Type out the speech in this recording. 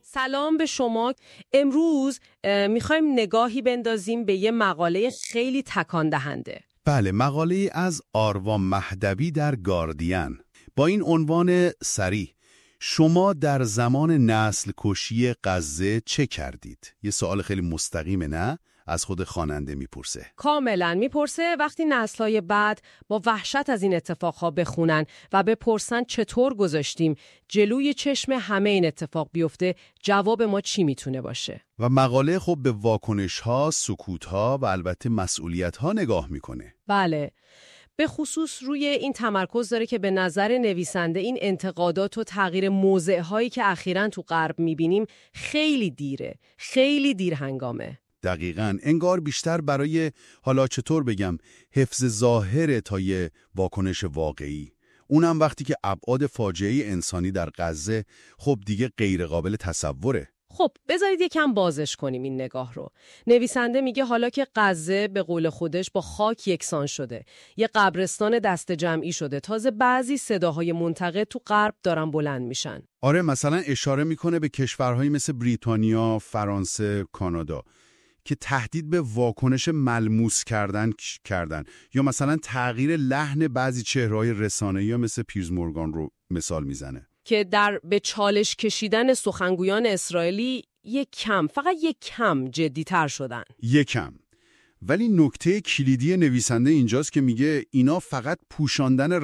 سلام به شما. امروز میخوایم نگاهی بندازیم به یه مقاله خیلی تکان دهنده. بله، مقاله از آروا مهدوی در گاردین با این عنوان صریح: شما در زمان نسل کشی غزه چه کردید؟ یه سوال خیلی مستقیمه، نه؟ از خود خواننده میپرسه. کاملا میپرسه وقتی نسل‌های بعد با وحشت از این اتفاقها بخونن و بپرسن چطور گذاشتیم جلوی چشم همه این اتفاق بیفته، جواب ما چی میتونه باشه؟ و مقاله خب به واکنش‌ها، سکوت‌ها و البته مسئولیت‌ها نگاه میکنه. بله. به خصوص روی این تمرکز داره که به نظر نویسنده این انتقادات و تغییر موضع‌هایی که اخیراً تو غرب می‌بینیم خیلی دیره، خیلی دیر هنگامه. دقیقاً، انگار بیشتر برای، حالا چطور بگم، حفظ ظاهره تا یه واکنش واقعی. اونم وقتی که ابعاد فاجعه انسانی در غزه خب دیگه غیر قابل تصوره. خب بذارید یکم بازش کنیم این نگاه رو. نویسنده میگه حالا که غزه به قول خودش با خاک یکسان شده، یه قبرستان دست جمعی شده، تازه بعضی صداهای منتقد تو غرب دارن بلند میشن. آره، مثلا اشاره میکنه به کشورهایی مثل بریتانیا، فرانسه، کانادا که تهدید به واکنش ملموس کردن یا مثلا تغییر لحن بعضی چهره‌های رسانه‌ای مثل پیرز مورگان رو مثال میزنه که در به چالش کشیدن سخنگویان اسرائیلی فقط یک کم جدی‌تر شدن. کم. ولی نکته کلیدی نویسنده اینجاست که میگه اینا فقط پوشاندن